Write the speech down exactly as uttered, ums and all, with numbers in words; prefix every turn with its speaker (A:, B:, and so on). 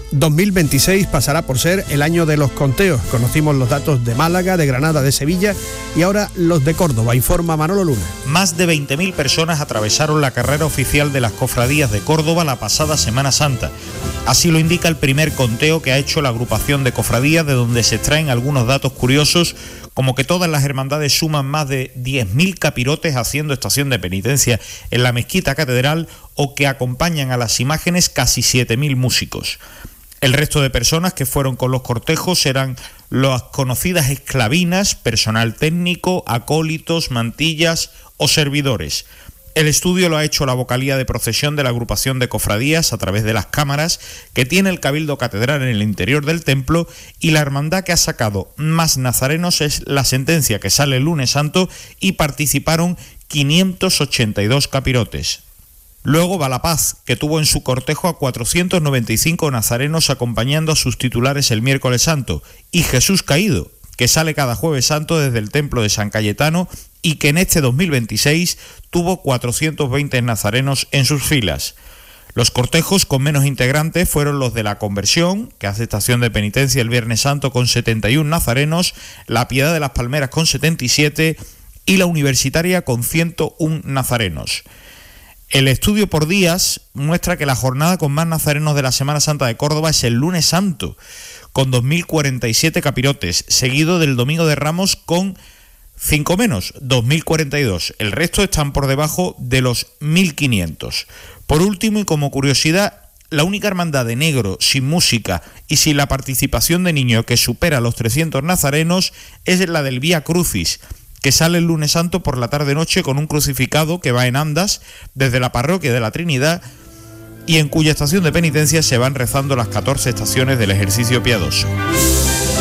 A: dos mil veintiséis pasará por ser el año de los conteos. Conocimos los datos de Málaga, de Granada, de Sevilla y ahora los de Córdoba, informa Manolo Luna.
B: Más de veinte mil personas atravesaron la carrera oficial de las cofradías de Córdoba la pasada Semana Santa. Así lo indica el primer conteo que ha hecho la agrupación de cofradías, de donde se extraen algunos datos curiosos, como que todas las hermandades suman más de diez mil capirotes haciendo estación de penitencia en la mezquita catedral, o que acompañan a las imágenes casi siete mil músicos. El resto de personas que fueron con los cortejos eran las conocidas esclavinas, personal técnico, acólitos, mantillas o servidores. El estudio lo ha hecho la vocalía de procesión de la agrupación de cofradías a través de las cámaras que tiene el Cabildo Catedral en el interior del templo, y la hermandad que ha sacado más nazarenos es La Sentencia, que sale el lunes santo, y participaron quinientos ochenta y dos capirotes. Luego va La Paz, que tuvo en su cortejo a cuatrocientos noventa y cinco nazarenos acompañando a sus titulares el miércoles santo, y Jesús Caído, que sale cada jueves santo desde el templo de San Cayetano y que en este dos mil veintiséis tuvo cuatrocientos veinte nazarenos en sus filas. Los cortejos con menos integrantes fueron los de la Conversión, que hace estación de penitencia el Viernes Santo con setenta y uno nazarenos, la Piedad de las Palmeras con setenta y siete y la Universitaria con ciento uno nazarenos. El estudio por días muestra que la jornada con más nazarenos de la Semana Santa de Córdoba es el lunes santo, con dos mil cuarenta y siete capirotes, seguido del Domingo de Ramos con cinco menos, dos mil cuarenta y dos. El resto están por debajo de los mil quinientos. Por último, y como curiosidad, la única hermandad de negro sin música y sin la participación de niños que supera los trescientos nazarenos es la del Vía Crucis, que sale el lunes santo por la tarde-noche con un crucificado que va en andas desde la parroquia de la Trinidad y en cuya estación de penitencia se van rezando las catorce estaciones del ejercicio piadoso.